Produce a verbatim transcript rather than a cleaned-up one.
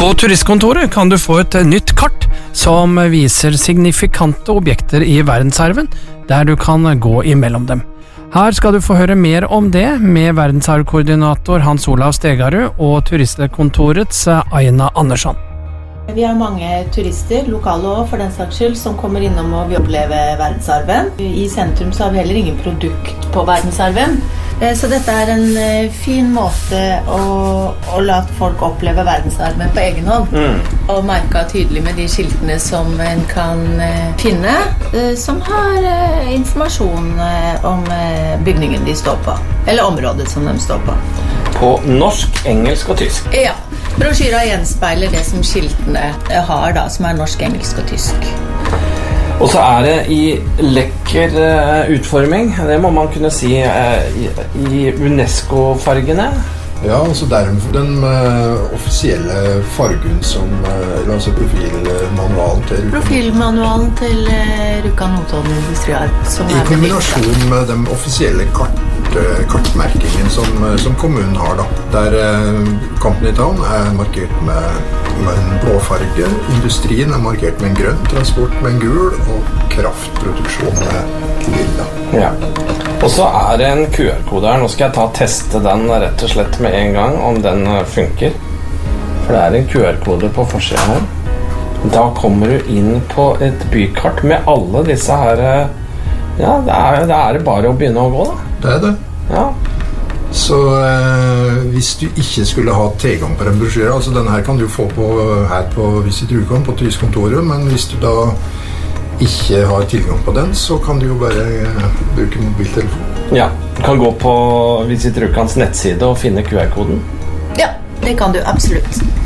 På turistkontoret kan du få et nytt kart som viser signifikante objekter i verdensarven, der du kan gå imellom dem. Her skal du få høre mer om det med verdensarvkoordinator Hans Olav Stegarud og turistkontorets Aina Andersson. Vi har mange turister, lokale også for den saks skyld, som kommer innom og vil oppleve verdensarven. I sentrum så har vi heller ingen produkt på verdensarven. Så dette er en fin måte å, å la folk oppleve verdensarven på egen hånd. Mm. Og merke tydelig med de skiltene som en kan finne, som har informasjon om bygningen de står på, eller området som de står på. På norsk, engelsk og tysk? Ja. Brosjyra gjenspeiler det som skiltene har da, som er norsk, engelsk og tysk. Og så er det i lekker utforming, det må man kunne si, i UNESCO-fargene. Ja, altså det er den uh, offisielle fargen som uh, altså profilmanualen til Profilmanualen til uh, Rjukan Notodden Industriarv. I kombinasjon med den offisielle kart, uh, kartmerkingen som, uh, som kommunen har da. Der uh, Company Town er markert med, med en blå farge, industrien er markert med en grønn, transport med en gul og kraftproduksjon med lilla. Ja. Og så er det en Q R-kode her. Nå skal jeg ta og teste den rett og slett med en gang, om den funker. For det er en Q R-kode på forsiden her. Da kommer du inn på et bykart med alle disse her. Ja, det er, det er bare å begynne å gå da. Det er det. Ja. Så eh, hvis du ikke skulle ha tilgang på en brosjyre, altså den her kan du få på, her på Visit Rjukan på turistkontoret, men hvis du da ikke har tilgang på den, så kan du jo bare uh, bruke mobiltelefon. Ja, du kan gå på Visit Rjukans nettside og finne Q R-koden. Ja, det kan du absolutt.